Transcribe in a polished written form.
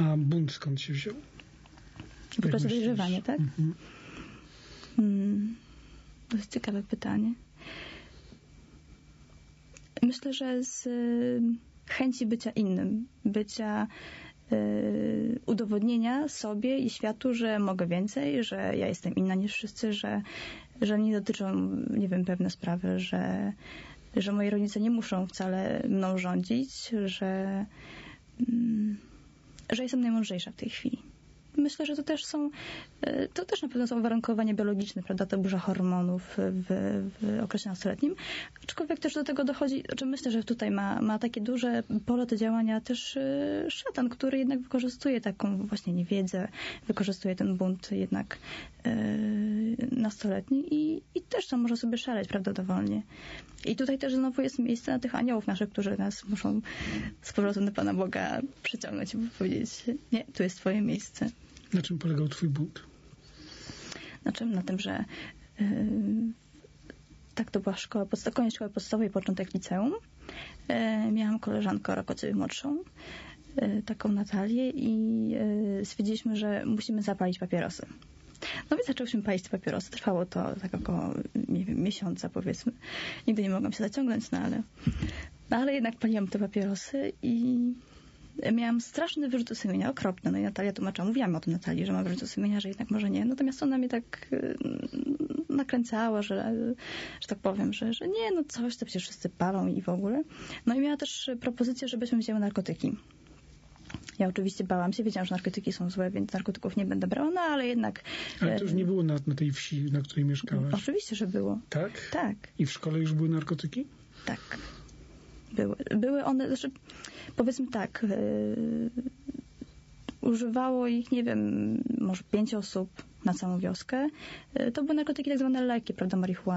A bunt skąd się wziął? Po prostu dojrzewanie, tak? Mhm. To jest ciekawe pytanie. Myślę, że z chęci bycia innym, bycia udowodnienia sobie i światu, że mogę więcej, że ja jestem inna niż wszyscy, że mnie dotyczą, nie wiem, pewne sprawy, że moi rodzice nie muszą wcale mną rządzić, że jestem najmądrzejsza w tej chwili. Myślę, że to też na pewno są uwarunkowania biologiczne, prawda, ta burza hormonów w okresie nastoletnim. Aczkolwiek też do tego dochodzi, myślę, że tutaj ma takie duże pole do działania też szatan, który jednak wykorzystuje taką właśnie niewiedzę, wykorzystuje ten bunt jednak nastoletni i też tam może sobie szaleć, prawda, dowolnie. I tutaj też znowu jest miejsce na tych aniołów naszych, którzy nas muszą z powrotem do Pana Boga przyciągnąć i powiedzieć, nie, tu jest twoje miejsce. Na czym polegał twój bunt? Na tym, że tak, to była koniec szkoły podstawowej, początek liceum. Miałam koleżankę rok od siebie młodszą, taką Natalię i stwierdziliśmy, że musimy zapalić papierosy. No więc zaczęłyśmy palić te papierosy. Trwało to tak około, nie wiem, miesiąca, powiedzmy. Nigdy nie mogłam się zaciągnąć, ale jednak paliłam te papierosy i miałam straszny wyrzut sumienia, okropny. No i Natalia tłumaczyła, mówiłam o tym Natalii, że ma wyrzut sumienia, że jednak może nie. Natomiast ona mnie tak nakręcała, że tak powiem, że nie, no coś, to przecież wszyscy palą i w ogóle. No i miała też propozycję, żebyśmy wzięły narkotyki. Ja oczywiście bałam się, wiedziałam, że narkotyki są złe, więc narkotyków nie będę brała, no ale jednak... Ale to już nie było na tej wsi, na której mieszkałaś? Oczywiście, że było. Tak? Tak. I w szkole już były narkotyki? Tak. Były one, powiedzmy tak, używało ich, nie wiem, może 5 osób na całą wioskę. To były narkotyki, tak zwane leki, prawda, marihuana.